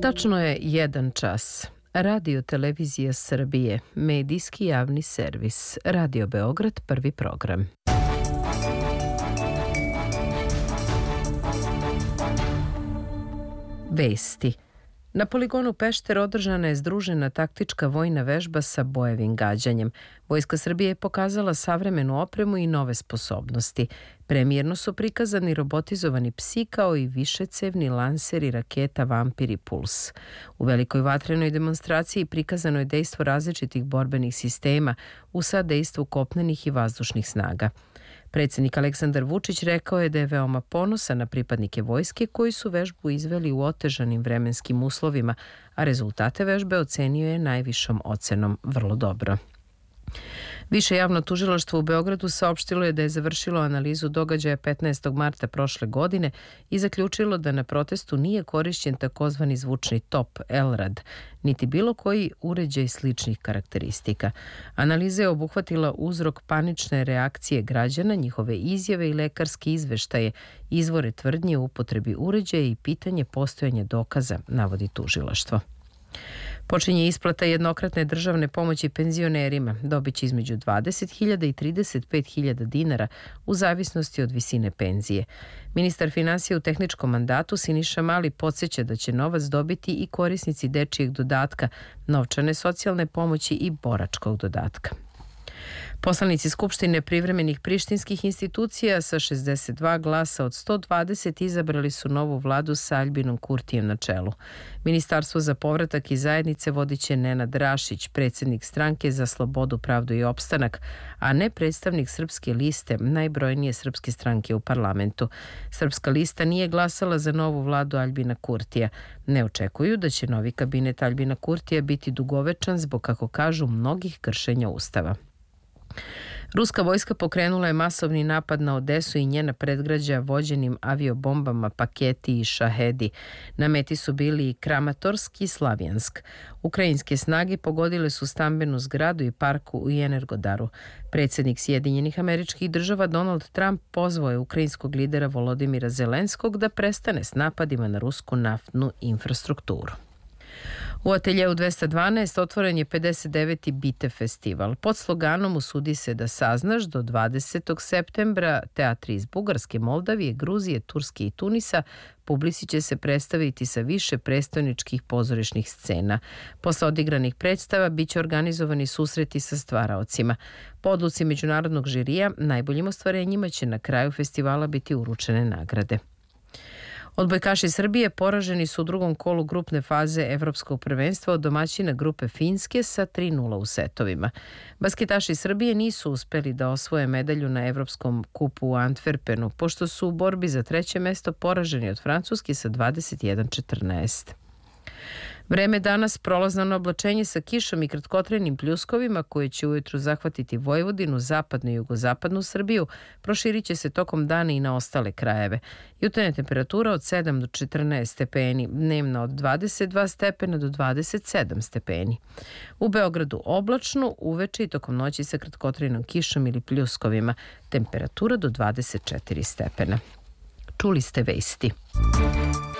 Tačno je 1 čas. Radio Televizija Srbije, medijski javni servis. Radio Beograd, prvi program. Vesti. Na poligonu Pešter održana je združena taktička vojna vežba sa bojevim gađanjem. Vojska Srbije je pokazala savremenu opremu i nove sposobnosti. Premijerno su prikazani robotizovani psi kao i višecevni lanseri raketa Vampir i Puls. U velikoj vatrenoj demonstraciji prikazano je dejstvo različitih borbenih sistema u sadejstvu kopnenih i vazdušnih snaga. Predsjednik Aleksandar Vučić rekao je da je veoma ponosan na pripadnike vojske koji su vežbu izveli u otežanim vremenskim uslovima, a rezultate vežbe ocenio je najvišom ocenom vrlo dobro. Više javno tužilaštvo u Beogradu saopštilo je da je završilo analizu događaja 15. marta prošle godine i zaključilo da na protestu nije korišćen takozvani zvučni top Elrad, niti bilo koji uređaj sličnih karakteristika. Analiza je obuhvatila uzrok panične reakcije građana, njihove izjave i lekarske izveštaje, izvore tvrdnje o upotrebi uređaja i pitanje postojanja dokaza, navodi tužilaštvo. Počinje isplata jednokratne državne pomoći penzionerima, dobiće između 20.000 i 35.000 dinara u zavisnosti od visine penzije. Ministar finansija u tehničkom mandatu Siniša Mali podsjeća da će novac dobiti i korisnici dečijeg dodatka, novčane socijalne pomoći i boračkog dodatka. Poslanici Skupštine privremenih prištinskih institucija sa 62 glasa od 120 izabrali su novu vladu sa Aljbinom Kurtijem na čelu. Ministarstvo za povratak i zajednice vodiće Nenad Rašić, predsjednik stranke za slobodu, pravdu i opstanak, a ne predstavnik Srpske liste, najbrojnije srpske stranke u parlamentu. Srpska lista nije glasala za novu vladu Aljbina Kurtija. Ne očekuju da će novi kabinet Aljbina Kurtija biti dugovečan zbog, kako kažu, mnogih kršenja Ustava. Ruska vojska pokrenula je masovni napad na Odesu i njena predgrađa vođenim aviobombama Paketi i Šahedi. Na meti su bili i Kramatorsk i Slavjansk. Ukrajinske snage pogodile su stambenu zgradu i parku u Energodaru. Predsjednik Sjedinjenih Američkih Država Donald Trump pozvao je ukrajinskog lidera Volodimira Zelenskog da prestane s napadima na rusku naftnu infrastrukturu. U ateljeu 212 otvoren je 59. Bite festival. Pod sloganom "Usudi se da saznaš" do 20. septembra teatri iz Bugarske, Moldavije, Gruzije, Turske i Tunisa publici će se predstaviti sa više prestoničkih pozorišnih scena. Posle odigranih predstava biće organizovani susreti sa stvaraocima. Po odluci međunarodnog žirija, najboljim ostvarenjima će na kraju festivala biti uručene nagrade. Odbojkaši Srbije poraženi su u drugom kolu grupne faze Evropskog prvenstva od domaćina grupe Finske sa 3:0 u setovima. Basketaši Srbije nisu uspeli da osvoje medalju na Evropskom kupu u Antwerpenu, pošto su u borbi za treće mesto poraženi od Francuske sa 21:14. Vreme danas prolazno na oblačenje sa kišom i kratkotrajnim pljuskovima koje će ujutru zahvatiti Vojvodinu, zapadnu i jugozapadnu Srbiju, proširit će se tokom dana i na ostale krajeve. Jutarnja temperatura od 7 do 14 stepeni, dnevna od 22 stepena do 27 stepeni. U Beogradu oblačno, uveče i tokom noći sa kratkotrajnom kišom ili pljuskovima, temperatura do 24 stepena. Čuli ste vesti.